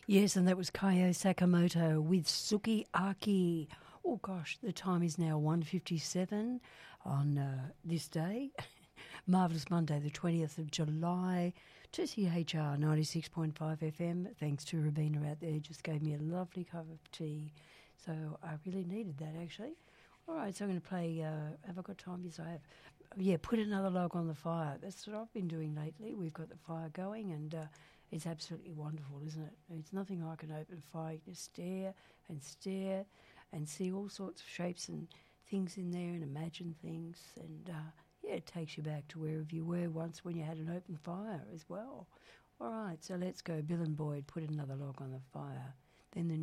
Yes, and that was Kaio Sakamoto with Suki Aki. Oh gosh, the time is now 1:57 on this day. Marvellous Monday, the 20th of July, 2CHR 96.5 FM. Thanks to Rabina out there, just gave me a lovely cup of tea. So I really needed that, actually. All right, so I'm going to play, have I got time? Yes, I have. Yeah, put another log on the fire. That's what I've been doing lately. We've got the fire going and it's absolutely wonderful, isn't it? It's nothing like an open fire. You just stare and see all sorts of shapes and things in there and imagine things and yeah, it takes you back to wherever you were once when you had an open fire as well. All right, so let's go. Bill and Boyd, put another log on the fire. Then the